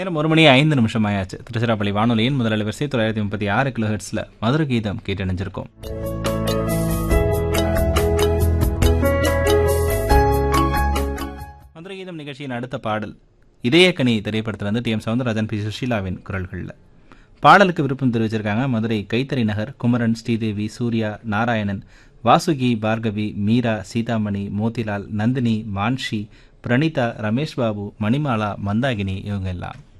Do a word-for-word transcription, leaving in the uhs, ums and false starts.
நேரம் ஒரு மணி ஐந்து நிமிஷம் ஆயாச்சு. திருச்சிராப்பள்ளி வானொலியின் முதல் அலைவரிசை தொள்ளாயிரத்தி முப்பத்தி ஆறு கிலோ ஹெர்ட்ஸில் மதுர கீதம் கேட்டணிஞ்சிருக்கோம். மதுர கீதம் நிகழ்ச்சியின் அடுத்த பாடல் இதயக்கனி திரைப்படத்திலிருந்து டி எம் சவுந்தரராஜன், பி சுஷீலாவின் குரல்களில். பாடலுக்கு விருப்பம் தெரிவிச்சிருக்காங்க மதுரை கைத்தறி நகர் குமரன், ஸ்ரீதேவி, சூர்யா, நாராயணன், வாசுகி, பார்கவி, மீரா, சீதாமணி, மோதிலால், நந்தினி, மான்ஷி, பிரணீதா, ரமேஷ் பாபு, மணிமாலா, மந்தாகினி இவங்க எல்லாம்.